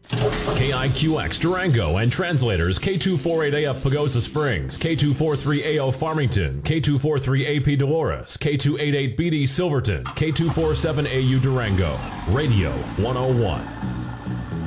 KIQX Durango and translators K248AF Pagosa Springs, K243AO Farmington, K243AP Dolores, K288BD Silverton, K247AU Durango. Radio 101.